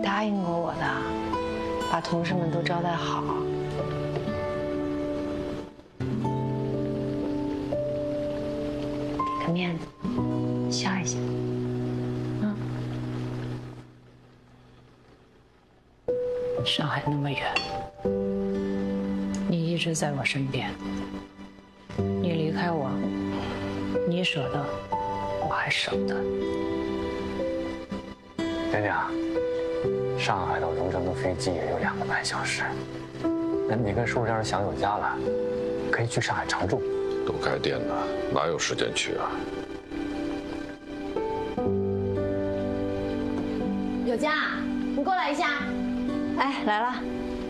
答应过我的，把同事们都招待好。给个面子，笑一下。上海那么远，你一直在我身边。你离开我，你舍得，我还舍不得。 娘娘，上海到荣城的飞机也有2个半小时。那你跟叔叔要是想有家了，可以去上海常住。 都开店了，哪有时间去啊？ 有家，你过来一下。 哎，来了。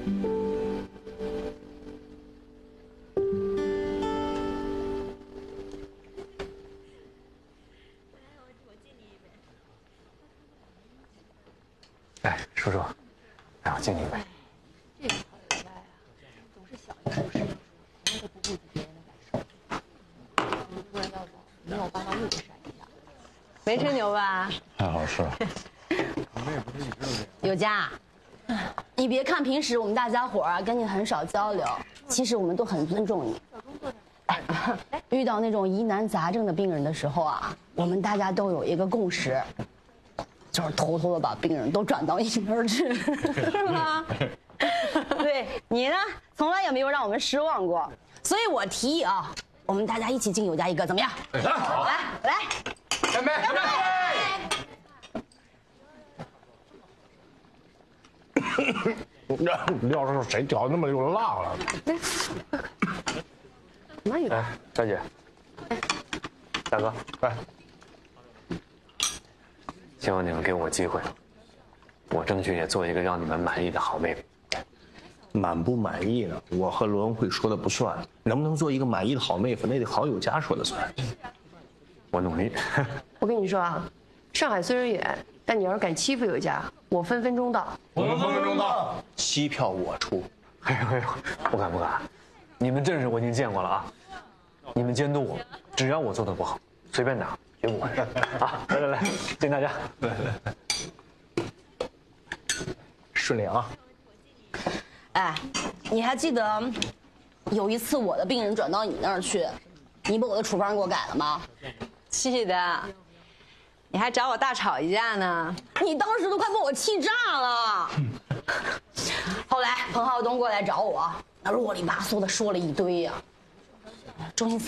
哎，叔叔，来，我敬你一杯。 这个好人家呀，总是小一口是从来都不顾及别人的感受。你突然要走，你让我爸妈又给闪一下。没吹牛吧？ 太好吃了。 有家，你别看平时我们大家伙啊跟你很少交流，其实我们都很尊重你。哎，遇到那种疑难杂症的病人的时候啊，我们大家都有一个共识，就是偷偷的把病人都转到你那儿去，是吗？对你呢，从来也没有让我们失望过，所以我提议啊，我们大家一起敬有家一个，怎么样？来， 干杯！干杯！ 料上谁调那么有辣了？ 哪有？ 哎，小姐，大哥，来，希望你们给我机会，我争取也做一个让你们满意的好妹妹。 满不满意呢？我和罗文慧说的不算，能不能做一个满意的好妹夫，那得好有家说的算。 我努力。 我跟你说啊，上海虽然远，但你要是敢欺负有家，我分分钟到。 我们分分钟到。 机票我出。 哎呦，不敢不敢，你们阵势我已经见过了啊！你们监督我，只要我做的不好，随便打，绝不还手啊！来，敬大家。来， 顺利啊！ 哎，你还记得有一次我的病人转到你那儿去，你把我的处方给我改了吗？ 记得，你还找我大吵一架呢。 你当时都快把我气炸了。后来彭浩东过来找我，那啰里吧嗦的说了一堆呀。周星